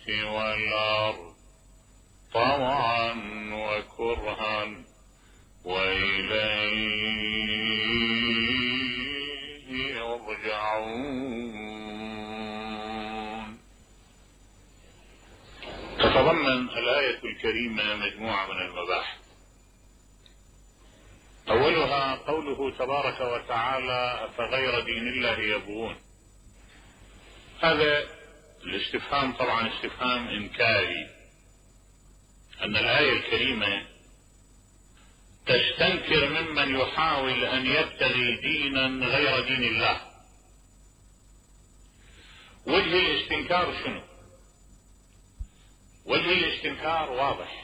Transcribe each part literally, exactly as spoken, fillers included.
والأرض طوعا وكرها وإليه يرجعون. تتضمن الآية الكريمة مجموعة من المباحث. أولها قوله تبارك وتعالى: أفغير دين الله يبغون. هذا الاستفهام طبعا استفهام إنكاري، أن الآية الكريمة تستنكر ممن يحاول أن يبتغي دينا غير دين الله. وجه الاستنكار شنو؟ وجه الاستنكار واضح،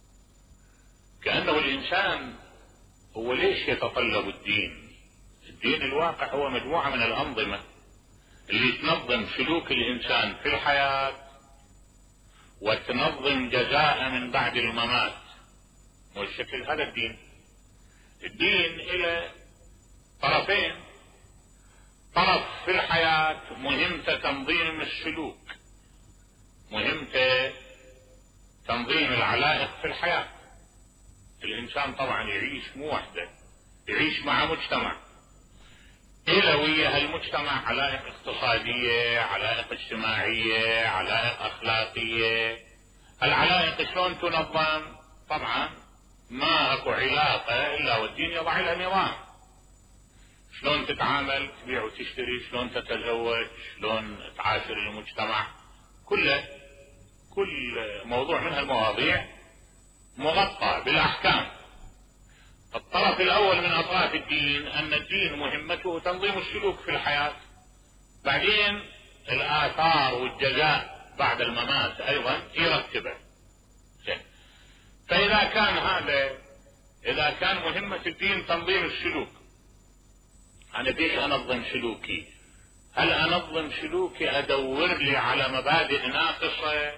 كأنه الإنسان هو ليش يتطلب الدين؟ الدين الواقع هو مجموعة من الأنظمة اللي تنظم سلوك الإنسان في الحياة وتنظم جزاء من بعد الممات. والشكل هذا الدين. الدين إلى طرفين: طرف في الحياة مهمته تنظيم السلوك، مهمته تنظيم العلائق في الحياة. الإنسان طبعا يعيش مو وحده، يعيش مع مجتمع، إلى ويا هالمجتمع علائق اقتصادية، علائق اجتماعية، علائق أخلاقية. العلائق شلون تنظم؟ طبعا ما اكو علاقة إلا والدين يضع لها نظام. شلون تتعامل، تبيع وتشتري، شلون تتزوج، شلون تعاشر المجتمع، كله كل موضوع من هالمواضيع مغطى بالأحكام. الطرف الأول من أطراف الدين أن الدين مهمته تنظيم السلوك في الحياة، بعدين الآثار والجزاء بعد الممات أيضا يرتبه. فإذا كان هذا، إذا كان مهمة الدين تنظيم السلوك، أنا بيش أنظم سلوكي؟ هل أنظم سلوكي أدور لي على مبادئ ناقصة،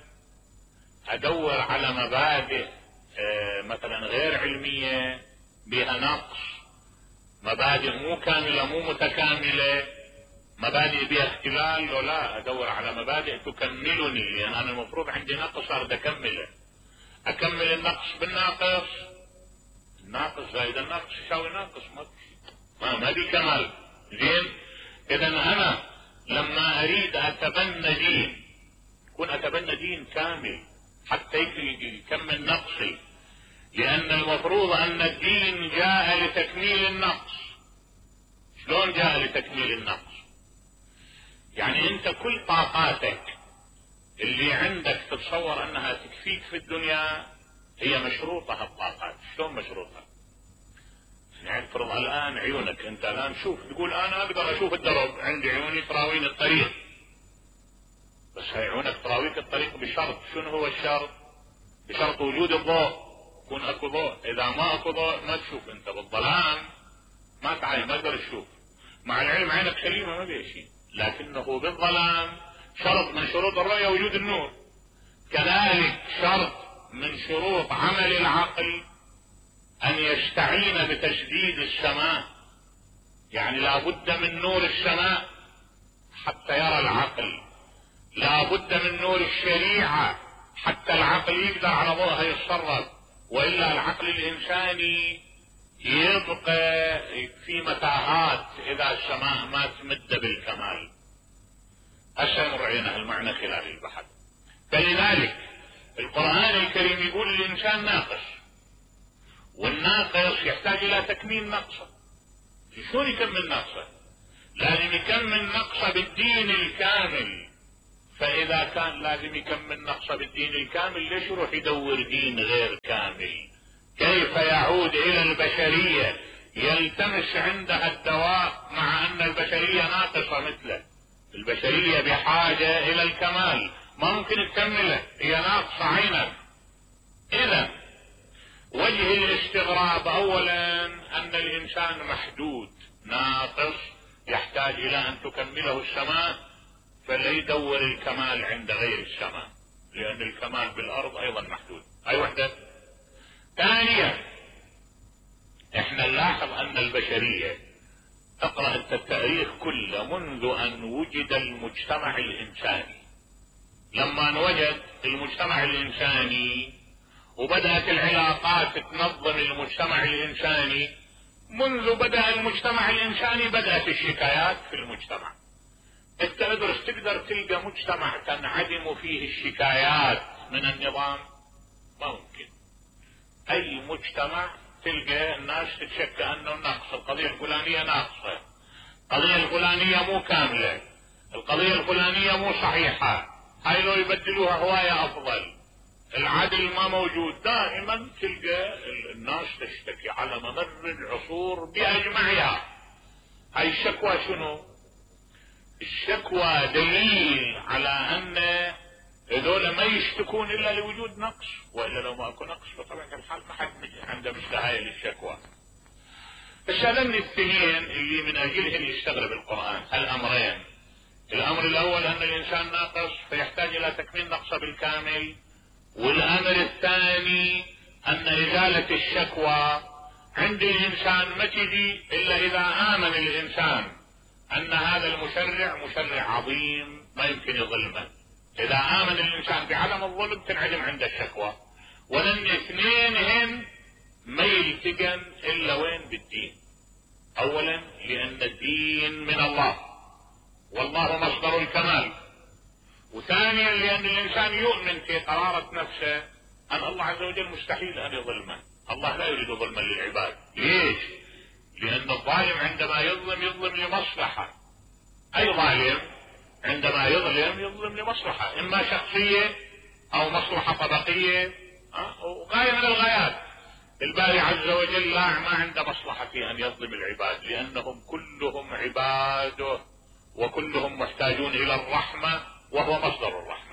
أدور على مبادئ آه مثلا غير علمية بها نقص، مبادئ مو كاملة مو متكاملة، مبادئ بها اختلال؟ ولا لا، أدور على مبادئ تكملني، لأن أنا المفروض عندي نقص أريد أكمله. أكمل النقص بالناقص، الناقص زائد الناقص يساوي ناقص، ما ما دي كمال. زين، إذا أنا لما أريد أتبنى دين كن أتبنى دين كامل حتى يكمل نقصي، لأن المفروض أن الدين جاء لتكميل النقص. شلون جاء لتكميل النقص؟ يعني أنت كل طاقاتك اللي عندك تتصور أنها تكفيك في الدنيا هي مشروطة. هالطاقات شلون مشروطة؟ يعني افرض الآن عيونك، أنت الآن شوف، تقول أنا أقدر أشوف الدرب، عندي عيوني تراويني الطريق، بس هاي عيونك تراويك الطريق بشرط. شنو هو الشرط؟ بشرط وجود الضوء، يكون اكو ضوء. اذا ما اكو ضوء ما تشوف، انت بالظلام ما تعاين، ما تقدر تشوف. مع العلم عينك سليمة ما بيها شيء، لكنه بالظلام شرط من شروط الرؤية وجود النور. كذلك شرط من شروط عمل العقل ان يستعين بتشديد السماء، يعني لا بد من نور السماء حتى يرى العقل، لا بد من نور الشريعة حتى العقل يقدر على ضوءها يتصرف، وإلا العقل الإنساني يبقى في متاهات إذا السماء ما تمد بالكمال. هسه رأينا المعنى خلال البحث. فلذلك القرآن الكريم يقول الإنسان ناقص، والناقص يحتاج إلى تكميل نقصه. شلون يكمل نقصه؟ لازم يكمل نقصه بالدين الكامل. فإذا كان لازم يكمل نقصه بالدين الكامل، ليش يروح يدور دين غير كامل؟ كيف يعود إلى البشرية يلتمس عندها الدواء مع أن البشرية ناقصة مثله؟ البشرية بحاجة إلى الكمال، ما ممكن تكمله، هي ناقصة عينك. إذا وجه الاستغراب أولا أن الإنسان محدود ناقص يحتاج إلى أن تكمله السماء، فلا يدور الكمال عند غير السماء، لأن الكمال بالأرض أيضا محدود. أي وحدة. ثانيا احنا نلاحظ أن البشرية، اقرأ انت التاريخ كله منذ أن وجد المجتمع الإنساني، لما وجد المجتمع الإنساني وبدأت العلاقات تنظم المجتمع الإنساني، منذ بدأ المجتمع الإنساني بدأت الشكايات في المجتمع. انت ادرس تقدر تلقى مجتمع تنعدم فيه الشكايات من النظام؟ ما ممكن. اي مجتمع تلقى الناس تتشكى انه ناقص، القضية الفلانية ناقصة، القضية الفلانية مو كاملة، القضية الفلانية مو صحيحة، هاي لو يبدلوها هواية افضل، العدل ما موجود. دائما تلقى الناس تشتكي على ممر العصور باجمعها. هاي الشكوى شنو؟ الشكوى دليل على ان هذول ما يشتكون الا لوجود نقص، والا لو ما اكو نقص بطبيعة الحال ما حد عنده مثل هاي للشكوى. الشغلين الاثنين اللي من اجلهم يستغرب القرآن الامرين: الامر الاول ان الانسان ناقص فيحتاج الى تكميل نقصه بالكامل، والامر الثاني ان ازالة الشكوى عند الانسان ما تجي الا اذا امن الانسان ان هذا المشرع مشرع عظيم ما يمكن يظلمه. اذا امن الانسان بعدم الظلم تنعدم عند الشكوى. ولن اثنينهن ما يلتقن الا وين؟ بالدين. اولا لان الدين من الله والله مصدر الكمال، وثانيا لان الانسان يؤمن في قرارة نفسه ان الله عز وجل مستحيل ان يظلمه. الله لا يريد ظلما للعباد. ليش؟ لان الظالم عندما يظلم يظلم لمصلحة. اي ظالم عندما يظلم يظلم لمصلحة، اما شخصية او مصلحة طبقية او غاية من الغايات. الباري عز وجل لا ما عنده مصلحة في ان يظلم العباد، لانهم كلهم عباده وكلهم محتاجون الى الرحمة وهو مصدر الرحمة.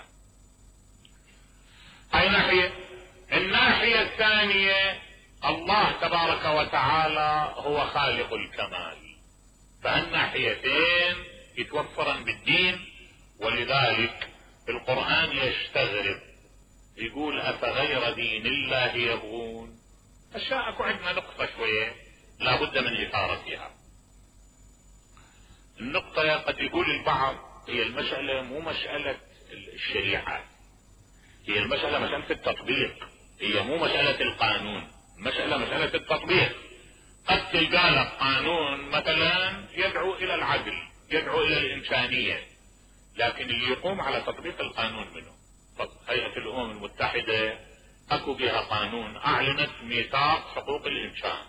هاي ناحية. الناحية الثانية الله تبارك وتعالى هو خالق الكمال، فالناحيتين يتوفرن بالدين. ولذلك القرآن يستغرب يقول افغير دين الله يبغون. هسه اكو عندنا نقطة شوية لابد من اثارتها. النقطة قد يقول البعض هي المسألة مو مسألة الشريعة، هي المسألة مسألة التطبيق، هي مو مسألة القانون، مسألة مسألة التطبيق. قد تلقى لك قانون مثلا يدعو الى العدل، يدعو الى الانسانية، لكن اللي يقوم على تطبيق القانون منه. هيئة الامم المتحدة اكو بها قانون اعلنت ميثاق حقوق الانسان،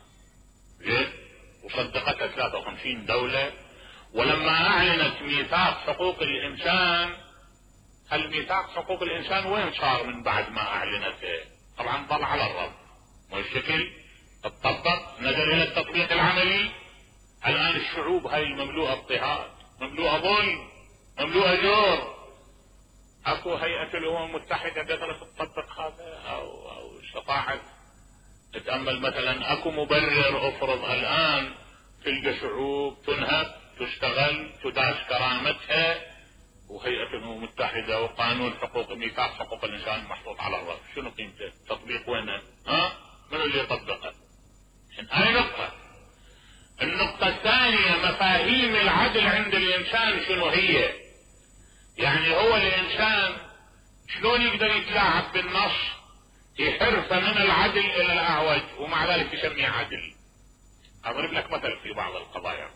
وصدقتها ثلاثة وخمسين دولة. ولما اعلنت ميثاق حقوق الانسان، الميثاق حقوق الانسان وين صار من بعد ما اعلنته؟ طبعا ضل على الرب، مو الشكل تطبق، نزل الى التطبيق العملي. الان الشعوب هاي المملوءة اضطهاد، مملوءة ظلم، مملوءة جور، اكو هيئة الامم المتحدة قدرت تطبق هذا او او استطاعت تتأمل؟ مثلا اكو مبرر افرض الان تلقى شعوب تنهب، تشتغل، تداس كرامتها، وهيئة الامم المتحدة وقانون حقوق ميثاق حقوق الانسان محطوط على الرف، شنو قيمته؟ تطبيق وينه؟ ها؟ من اللي يطبقه؟ هاي نقطة. النقطة الثانية مفاهيم العدل عند الانسان شنو هي؟ يعني هو الانسان شلون يقدر يتلاعب بالنص يحرفه من العدل الى الاعوج ومع ذلك يسميه عدل؟ اضرب لك مثل في بعض القضايا.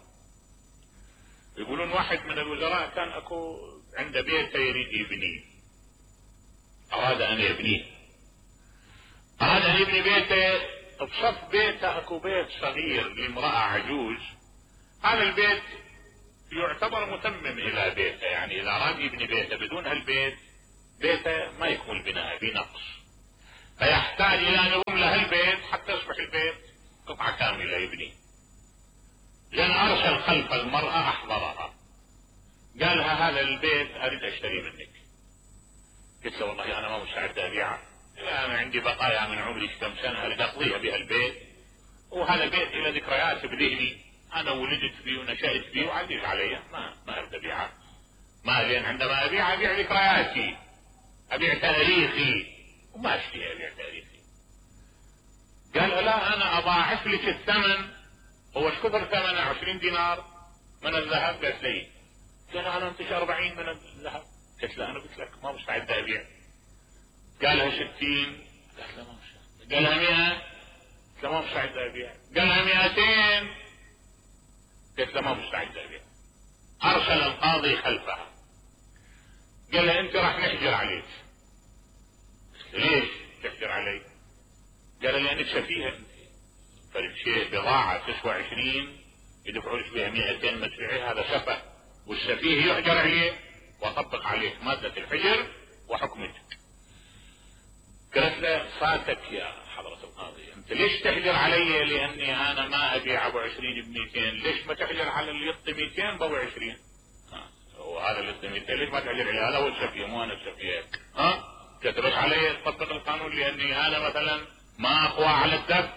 يقولون واحد من الوزراء كان اكو عنده بيته يريد يبنيه، اراد ان يبنيه، اراد ان يبني بيته. بصف بيته اكو بيت صغير لامرأة عجوز، هذا البيت يعتبر متمم الى بيته، يعني اذا اراد يبني بيته بدون هالبيت بيته ما يكمل بناءه بنقص، فيحتاج الى ان يقوم له البيت حتى يصبح البيت قطعة كاملة يبني. لان ارسل خلف المرأة احضرها، قالها هذا البيت اريد اشتري منك. قلت له والله انا ما مستعد ابيعه، انا عندي بقايا من عمري كم سنة اريد اقضيها بها البيت، وهذا البيت الى ذكريات بذهني، انا ولدت فيه ونشأت فيه وعزيز علي، ما ما اريد ابيعه. ما لين عندما ابيع ابيع ذكرياتي، ابيع تاريخي، وما اشتري ابيع تاريخي. قال لا انا اضاعف لك الثمن. هو ايش كثر ثمنه؟ عشرين دينار من الذهب. قالت لي قال انا انتج اربعين من الذهب. قلت له انا قلت لك ما مستعد ابيع. قالها ستين، قالت له ما مش، قالها مئة، قالت له ما مستعد ابيع، قالها مئتين، قالت له ما مستعد ابيع. ارسل القاضي خلفها قال له انت راح نحجر عليك. ليش تحجر علي؟ قال لانك سفيهه انت، فالشيء بضاعه تسوى عشرين يدفعوا لك بها مئتين ما تبيعيها، هذا سفه، والسفيه يحجر عليه واطبق عليك ماده الحجر وحكمتك. قالت له فاتك يا حضرة القاضي، انت ليش تحجر علي لاني انا ما ابيع ابو عشرين بمئتين؟ ليش ما تحجر على اللي يعطي مئتين بابو عشرين؟ وهذا اللي يعطي مئتين ليش ما تحجر عليه؟ هذا هو السفيه مو انا السفيه. ها كتبت علي تطبق القانون لاني انا مثلا ما اقوى على الدفع.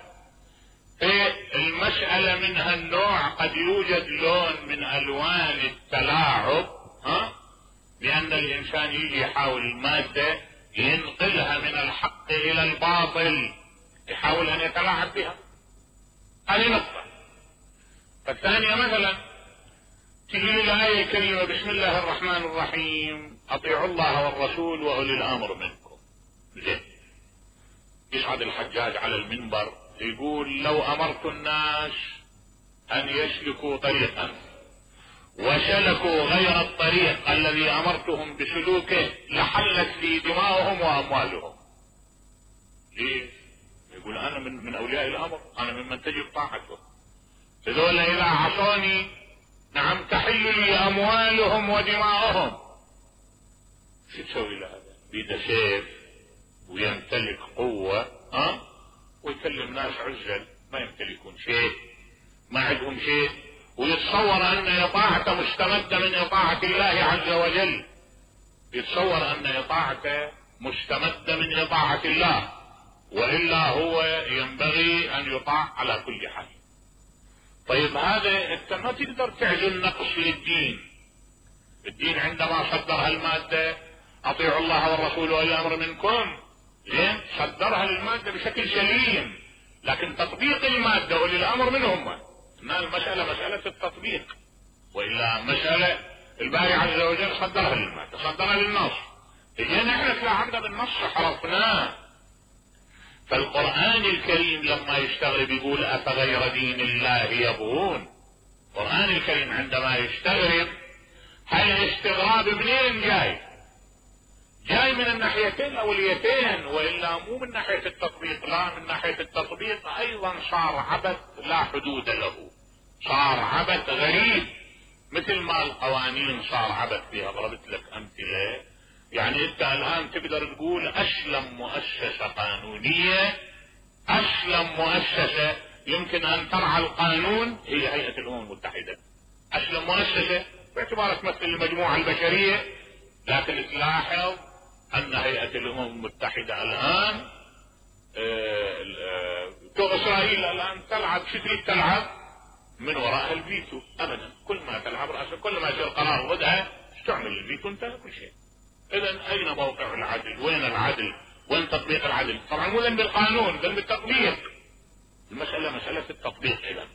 في المسألة من هالنوع قد يوجد لون من الوان التلاعب، ها بان الانسان يجي يحاول المادة ينقلها من الحق الى الباطل، يحاول ان يتلاعب بها. هذه نقطة. فالثانية مثلا تجي الآية الكريمة بسم الله الرحمن الرحيم اطيعوا الله والرسول واولي الامر منكم. زين، يصعد الحجاج على المنبر يقول لو امرت الناس ان يسلكوا طريقا وسلكوا غير الطريق الذي امرتهم بسلوكه لحلت لي دماؤهم واموالهم. ليه؟ يقول انا من, من اولياء الامر، انا ممن تجب طاعته، هذول اذا عصوني نعم تحل لي اموالهم ودماؤهم. شو تسوي له هذا؟ بيده سيف ويمتلك قوة، ها ويكلم ناس عزل ما يمتلكون شيء، ما عندهم شيء، ويتصور ان اطاعته مستمدة من اطاعة الله عز وجل، يتصور ان اطاعته مستمدة من اطاعة الله، والا هو ينبغي ان يطاع على كل حال. طيب هذا انت ما تقدر تعزل نقص للدين. الدين عندما صدر هالمادة اطيعوا الله والرسول واولي الامر منكم، زين صدرها للمادة بشكل سليم، لكن تطبيق المادة واولي الامر من هم؟ ان المسألة مسألة التطبيق، والا مسألة الباري عز وجل صدرها للمادة، صدرها للنص، اجينا احنا تلاعبنا بالنص حرفناه. فالقرآن الكريم لما يستغرب يقول افغير دين الله يبغون. القرآن الكريم عندما يستغرب هل الاستغراب منين جاي؟ جاي من الناحيتين الاوليتين، والا مو من ناحية التطبيق، لا من ناحية التطبيق ايضا صار عبث لا حدود له، صار عبث غريب، مثل ما القوانين صار عبث فيها. ضربت لك امثلة، يعني انت الان تقدر تقول اسلم مؤسسة قانونية، اسلم مؤسسة يمكن ان ترعى القانون هي هيئة الامم المتحدة. اسلم مؤسسة باعتبارها تمثل المجموعة البشرية، لكن تلاحظ ان هيئة الامم المتحدة الان تو اسرائيل الان تلعب شو تريد تلعب؟ من وراء الفيتو ابدا، كل ما تلعب رأسا كل ما يصير قرار ضدها تعمل الفيتو انتهى كل شيء. اذا اين موقع العدل؟ وين العدل؟ وين تطبيق العدل؟ طبعا مو ذنب القانون، ذنب التطبيق. المسألة مسألة التطبيق. اذا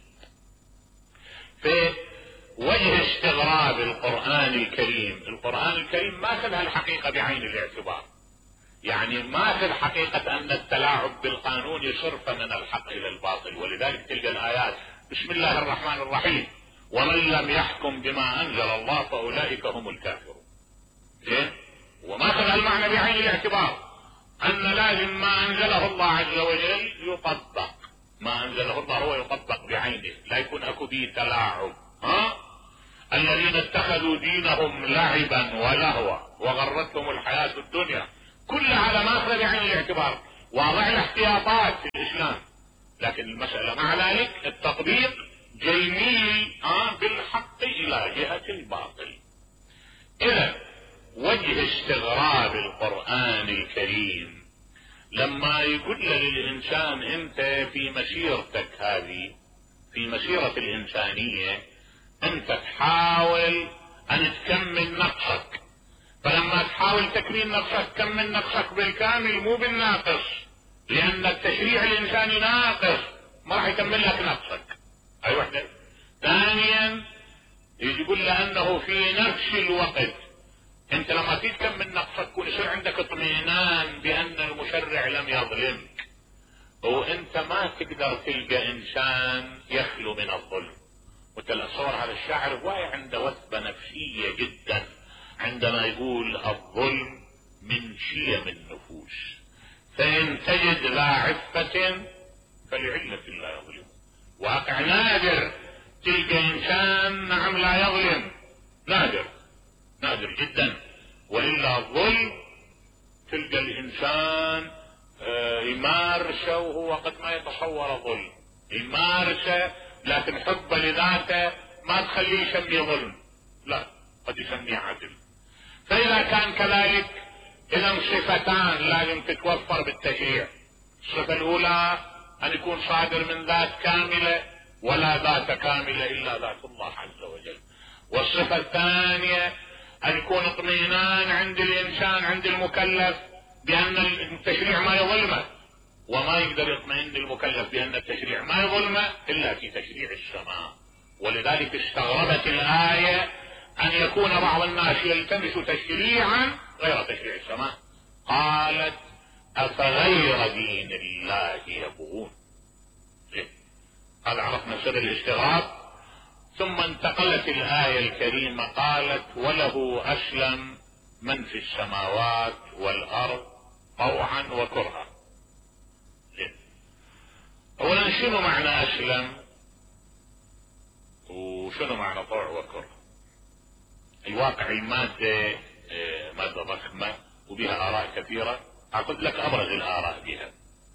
في وجه استغراب القرآن الكريم، القرآن الكريم ما اخذها الحقيقة بعين الاعتبار، يعني ما اخذ حقيقة ان التلاعب بالقانون صرف من الحق الى الباطل. ولذلك تلقى الايات بسم الله الرحمن الرحيم ومن لم يحكم بما انزل الله فاولئك هم الكافرون. زين، وما اخذ المعنى بعين الاعتبار ان لازم ما انزله الله عز وجل يطبق، ما انزله الله هو يطبق بعينه، لا يكون اكو به تلاعب. ها الذين اتخذوا دينهم لعبا ولهوا وغرتهم الحياة الدنيا، كل هذا ما اخذ بعين الاعتبار، واضع الاحتياطات في الاسلام، لكن المسألة مع ذلك التطبيق جيميل آه بالحق الى جهة الباطل. اذا وجه استغراب القرآن الكريم لما يقول للإنسان انت في مسيرتك هذه، في مسيرة الإنسانية انت تحاول ان تكمل نقصك، فلما تحاول تكميل نقصك كمل نقصك بالكامل مو بالناقص، لان التشريع الانساني ناقص ما راح يكمل لك نقصك. اي وحدة. ثانيا يقول لانه في نفس الوقت انت لما تكمل نقصك يكون يصير عندك اطمئنان بان المشرع لم يظلمك، وانت ما تقدر تلقى انسان يخلو من الظلم. وتصور هذا الشاعر واعي عنده وثبة نفسية جدا عندما يقول الظلم من شيم النفوس، فإن تجد ذا عفة فلعلة لا يظلم. واقع نادر تلقى انسان نعم لا يظلم، نادر نادر جدا. وإلا الظلم تلقى الانسان يمارسه وهو قد ما يتصور ظلم، يمارسه لكن حبه لذاته ما تخليه يسمي ظلم، لا قد يسميه عدل. فإذا كان كذلك إذا صفتان لازم تتوفر بالتشريع. الصفة الأولى أن يكون صادر من ذات كاملة، ولا ذات كاملة إلا ذات الله عز وجل. والصفة الثانية أن يكون اطمئنان عند الإنسان عند المكلف بأن التشريع ما يظلمه، وما يقدر يطمئن المكلف بأن التشريع ما يظلمه إلا في تشريع السماء. ولذلك استغربت الآية أن يكون بعض الناس يلتمس تشريعا غير تشريع السماء. قالت أفغير دين الله يبغون. هذا عرفنا سر الاستغراب. ثم انتقلت الآية الكريمة قالت وله أسلم من في السماوات والأرض طوعا وكرها. أولا شنو معنى أسلم وشنو معنى طوع وكره؟ الواقع المادة مادة ضخمة وبها آراء كثيرة، أعطيت لك أبرز الآراء بها.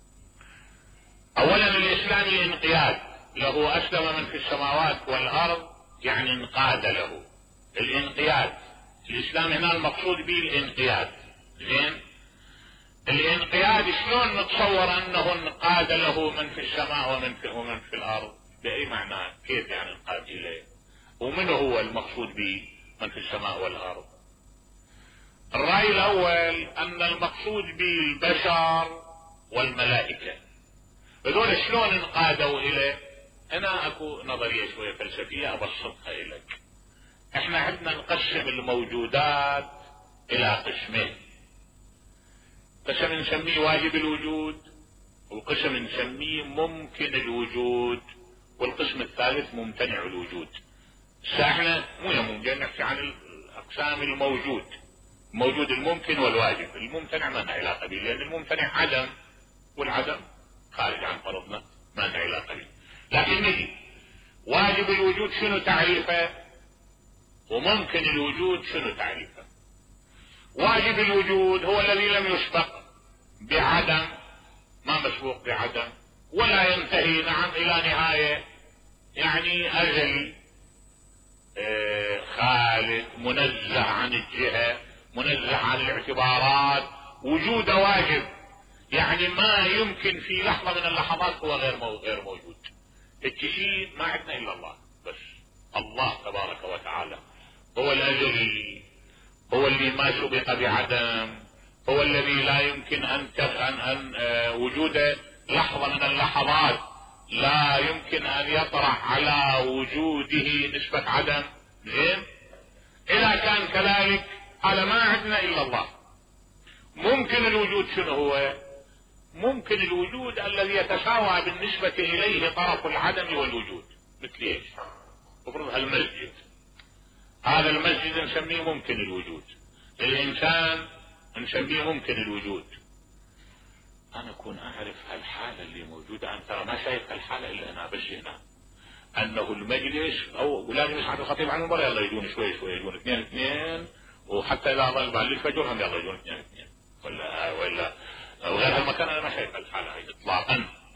أولا الإسلام الانقياد له، أسلم من في السماوات والأرض يعني انقاد له. الانقياد الإسلام هنا المقصود به الانقياد. زين، الانقياد شلون نتصور أنه انقاد له من في السماء ومن في, ومن في الأرض؟ بأي معنى؟ كيف يعني انقاد إليه؟ ومن هو المقصود به من في السماء والأرض؟ الرأي الأول أن المقصود به البشر والملائكة. هذول شلون انقادوا إليه؟ أنا أكو نظرية شوية فلسفية أبسطها إليك. احنا عندنا نقسم الموجودات إلى قسمين، قسم نسميه واجب الوجود، وقسم نسميه ممكن الوجود، والقسم الثالث ممتنع الوجود. احنا مو يوم جاي نحكي عن الأقسام الموجود، موجود الممكن والواجب. الممتنع ما لنا علاقة به، لأن الممتنع عدم، والعدم خارج عن فرضنا ما لنا علاقة به. لكن نجي واجب الوجود شنو تعريفه، وممكن الوجود شنو تعريفه. واجب الوجود هو الذي لم يسبق بعدم، ما مسبوق بعدم، ولا ينتهي نعم إلى نهاية، يعني أزلي آه خالد، منزه عن الجهة، منزه عن الاعتبارات، وجود واجب يعني ما يمكن في لحظة من اللحظات هو غير مو غير موجود. الشيء ما عندنا إلا الله بس. الله تبارك وتعالى هو الأزلي، هو اللي ما سبق بعدم، هو الذي لا يمكن أن أن أن آه وجوده لحظة من اللحظات لا يمكن أن يطرح على وجوده نسبة عدم. زين، إذا كان كذلك هذا ما عندنا إلا الله. ممكن الوجود شنو هو؟ ممكن الوجود الذي يتساوى بالنسبة إليه طرف العدم والوجود. مثل ايش؟ افرض هالمسجد، هذا المسجد نسميه ممكن الوجود، الإنسان نسميه ممكن الوجود. أنا أكون أعرف هالحالة اللي موجودة، أنا ترى ما شايف هالحالة إلا أنا بس هنا، أنه المجلس أو ولازم يصعد الخطيب عن المنبر يلا يجون شوي شوي، يجون اثنين اثنين، وحتى إذا ظل بعد الفجر هم يلا يجون اثنين اثنين، ولا ولا وغير هالمكان. أنا ما شايف هالحالة هي إطلاقا.